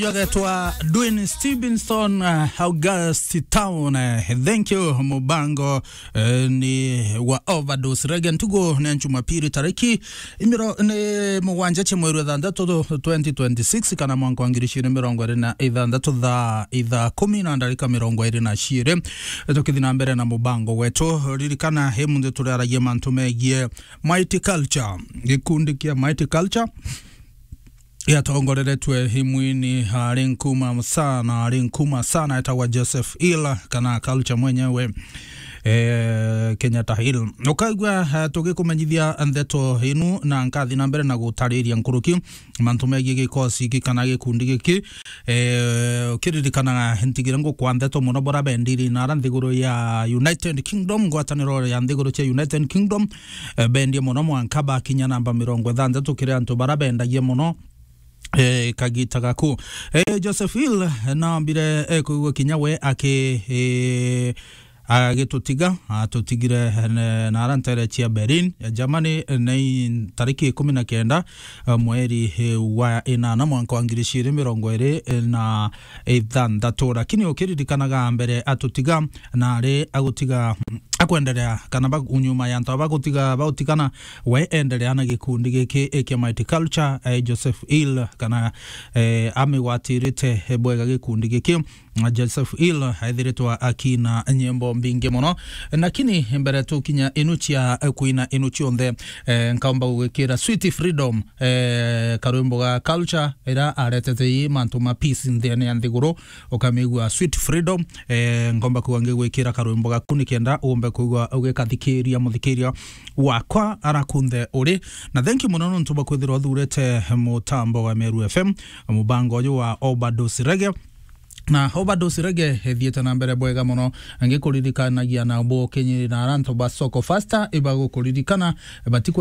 Yagetwa Dwayne Stevenson August Town. Thank you Mubango ni wa Overdose Reggae tugo na Jumapili tariki imiro ne muwanja che mwezi wa 2026 kana mwanko angirishire mirongo na ithandatu tha itha 10 na ndarika mirongo na shire tukithina mbere na Mubango wetu ririkana hemunde turaragie mantu megie Mighty Culture gikundi kia Mighty Culture ya tongoreretwe himwini alinkuma sana etawa Joseph Ila kana Culture mwenyewe Kenyatta Hill ukagwa tugikumanyithia ndeto hinu na nkathi na mbere na gutariria nkuruki mantu megie gikosi kana gikundi giki kiririkana ntigira ngo kwa ndeto muno bora bendiri na nthiguru ya United Kingdom gwataniro ya nthiguru cha United Kingdom bendi muno mwankaba kinya namba 60 kiria antu bara bendagie muno kagita gaku Joseph Hill na mbire kuigwa kinyawe ake agitutiga atutigire na arantere chia Berlin Germany na tariki 19 mweri wa inana mwanka wa 2026 lakini ukiririkanaga mbere atutiga na ari agutiga akwendelea kana bagunyuma ya ntaba bagutikana we endelea na gikundi giki kia Mighty Culture Joseph Hill kana amiwatirite bwega gikundi giki Joseph Hill aithiritwa akina nyembo mbingi muno lakini mbere tukinya inuchia kuina inuchi onthe nkaomba gukira Sweet Freedom karwimbo ga Culture era aretete mantu ma peace ndene ya nthiguru ukamigwa Sweet Freedom ngomba kuange gukira karwimbo ga kunikenda umbe kuigwa ugekathikiria muthikiria wakwa arakunthe uri na thank you muno ntuba kwithirwa thurete mutambo wa Meru FM Mubango uyu wa Overdose Reggae na Overdose Reggae thieta na mbere bwega muno ngikuririkanagia na bo kenyiri na aranto ba soko faster ibago kuririkana batikwa